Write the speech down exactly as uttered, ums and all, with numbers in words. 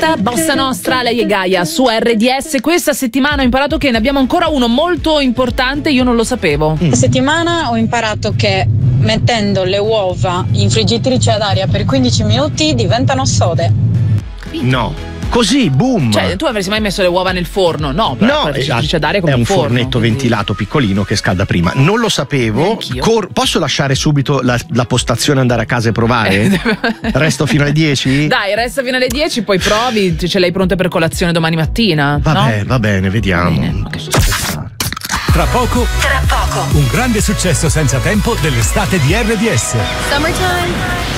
Gaia, Bossa Nostra, lei è Gaia su R D S. Questa settimana ho imparato che ne abbiamo ancora uno molto importante, io non lo sapevo. Questa settimana ho imparato che mettendo le uova in friggitrice ad aria per quindici minuti diventano sode. No. Così, boom! Cioè, tu avresti mai messo le uova nel forno? No, però no, friggitrice ad aria come è un forno, fornetto quindi... ventilato piccolino che scalda prima. Non lo sapevo. Cor- posso lasciare subito la, la postazione, andare a casa e provare? Resto fino alle dieci? Dai, resta fino alle dieci, poi provi, ce l'hai pronte per colazione domani mattina. Vabbè, no? va bene, vediamo. Bene, okay. Tra poco, tra poco, un grande successo senza tempo dell'estate di R D S. Summertime.